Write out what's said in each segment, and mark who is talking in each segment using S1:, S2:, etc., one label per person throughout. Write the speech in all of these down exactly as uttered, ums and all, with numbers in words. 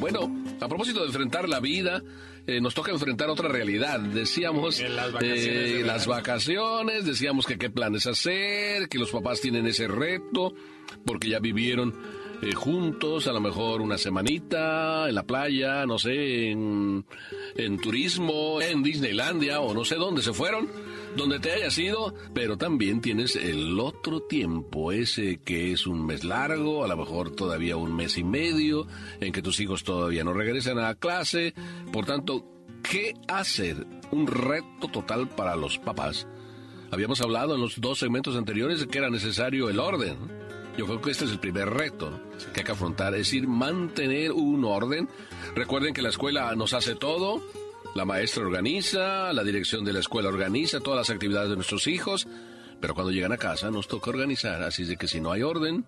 S1: Bueno, a propósito de enfrentar la vida, eh, nos toca enfrentar otra realidad. Decíamos
S2: las vacaciones,
S1: eh, las vacaciones, decíamos que qué planes hacer, que los papás tienen ese reto, porque ya vivieron eh, juntos, a lo mejor una semanita en la playa, no sé, en, en turismo, en Disneylandia o no sé dónde se fueron, donde te hayas ido, pero también tienes el otro tiempo, ese que es un mes largo, a lo mejor todavía un mes y medio, en que tus hijos todavía no regresan a clase. Por tanto, ¿qué hacer? Un reto total para los papás. Habíamos hablado en los dos segmentos anteriores de que era necesario el orden. Yo creo que este es el primer reto, ¿no?, que hay que afrontar, es decir, mantener un orden. Recuerden que la escuela nos hace todo. La maestra organiza, la dirección de la escuela organiza todas las actividades de nuestros hijos, pero cuando llegan a casa nos toca organizar, así de que si no hay orden,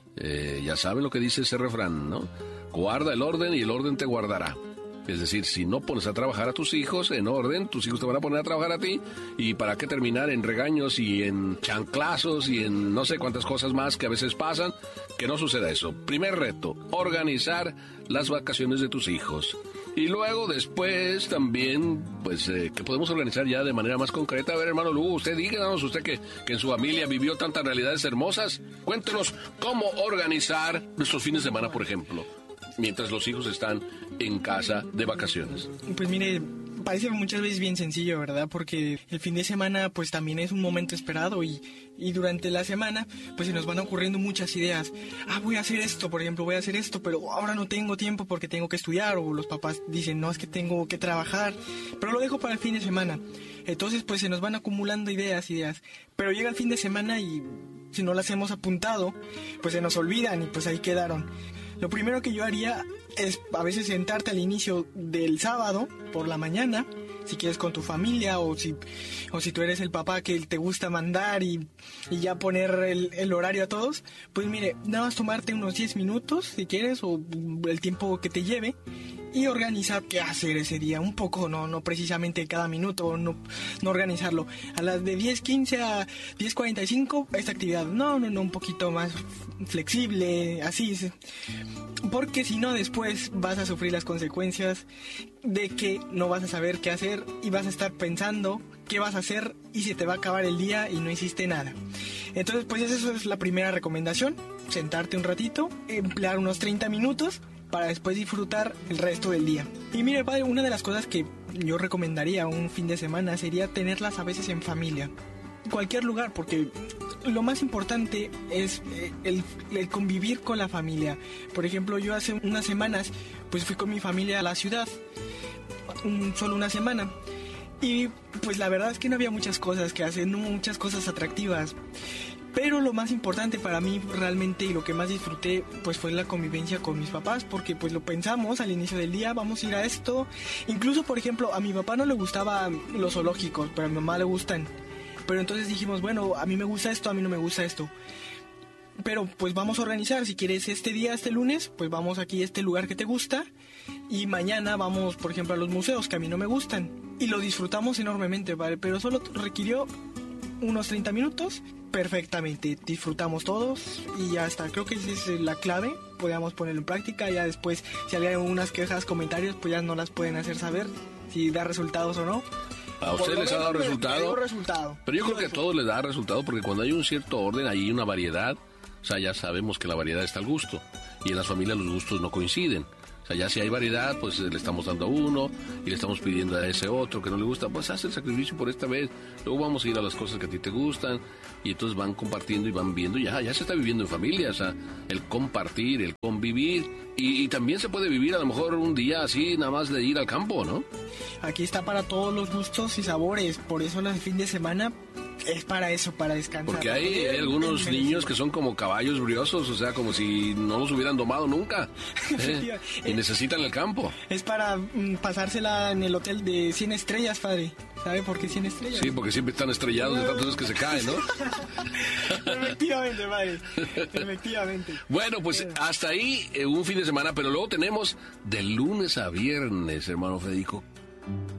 S1: eh, ya saben lo que dice ese refrán, ¿no? Guarda el orden y el orden te guardará. Es decir, si no pones a trabajar a tus hijos en orden, tus hijos te van a poner a trabajar a ti, y para qué terminar en regaños y en chanclazos y en no sé cuántas cosas más que a veces pasan. Que no suceda eso. Primer reto, organizar las vacaciones de tus hijos. Y luego, después, también, pues, eh, que podemos organizar ya de manera más concreta. A ver, hermano Lugo, usted díganos, usted que, que en su familia vivió tantas realidades hermosas, cuéntenos cómo organizar nuestros fines de semana, por ejemplo, mientras los hijos están en casa de vacaciones.
S3: Pues mire, parece muchas veces bien sencillo, ¿verdad? Porque el fin de semana pues también es un momento esperado y, y durante la semana pues se nos van ocurriendo muchas ideas. Ah, voy a hacer esto, por ejemplo, voy a hacer esto, pero ahora no tengo tiempo porque tengo que estudiar, o los papás dicen, no, es que tengo que trabajar, pero lo dejo para el fin de semana. Entonces pues se nos van acumulando ideas, ideas, pero llega el fin de semana y si no las hemos apuntado, pues se nos olvidan y pues ahí quedaron. Lo primero que yo haría es a veces sentarte al inicio del sábado por la mañana, si quieres con tu familia, o si o si tú eres el papá que te gusta mandar y, y ya poner el, el horario a todos, pues mire, nada más tomarte unos diez minutos si quieres, o el tiempo que te lleve, y organizar qué hacer ese día, un poco, no no precisamente cada minuto, no, no organizarlo. A las de diez quince a diez cuarenta y cinco, esta actividad, no, no, no, un poquito más flexible, así, porque si no después vas a sufrir las consecuencias de que no vas a saber qué hacer y vas a estar pensando qué vas a hacer y se te va a acabar el día y no hiciste nada. Entonces pues esa es la primera recomendación, sentarte un ratito, emplear unos treinta minutos para después disfrutar el resto del día. Y mire, padre, una de las cosas que yo recomendaría un fin de semana sería tenerlas a veces en familia, en cualquier lugar, porque lo más importante es el, el convivir con la familia. Por ejemplo, yo hace unas semanas pues fui con mi familia a la ciudad, un, solo una semana, y pues la verdad es que no había muchas cosas que hacer, no muchas cosas atractivas. Pero lo más importante para mí realmente, y lo que más disfruté, pues fue la convivencia con mis papás, porque pues lo pensamos al inicio del día, vamos a ir a esto. Incluso, por ejemplo, a mi papá no le gustaban los zoológicos, pero a mi mamá le gustan. Pero entonces dijimos, bueno, a mí me gusta esto, a mí no me gusta esto. Pero pues vamos a organizar, si quieres este día, este lunes, pues vamos aquí a este lugar que te gusta. Y mañana vamos, por ejemplo, a los museos que a mí no me gustan. Y lo disfrutamos enormemente, ¿vale? Pero solo requirió unos treinta minutos, perfectamente, disfrutamos todos y ya está. Creo que esa es la clave, podemos ponerlo en práctica. Ya después, si hay algunas quejas, comentarios, pues ya no las pueden hacer saber si da resultados o no.
S1: ¿A usted les ha dado resultado?
S3: resultado?
S1: Pero yo creo que a todos les da resultado, porque cuando hay un cierto orden, hay una variedad. O sea, ya sabemos que la variedad está al gusto, y en las familias los gustos no coinciden. O sea, ya si hay variedad, pues le estamos dando a uno y le estamos pidiendo a ese otro que no le gusta, pues haz el sacrificio por esta vez, luego vamos a ir a las cosas que a ti te gustan, y entonces van compartiendo y van viendo, ya, ya se está viviendo en familia, o sea, el compartir, el convivir, y, y también se puede vivir a lo mejor un día así, nada más de ir al campo, ¿no?
S3: Aquí está para todos los gustos y sabores, por eso el fin de semana es para eso, para descansar.
S1: Porque hay, hay algunos niños que son como caballos briosos, o sea, como si no los hubieran domado nunca, ¿eh? Y necesitan el campo.
S3: Es para mm, pasársela en el hotel de cien estrellas, padre. ¿Sabe por qué cien estrellas?
S1: Sí, porque siempre están estrellados de tantas veces que se caen, ¿no?
S3: Efectivamente, padre. Efectivamente.
S1: Bueno, pues hasta ahí eh, un fin de semana, pero luego tenemos de lunes a viernes, hermano Federico.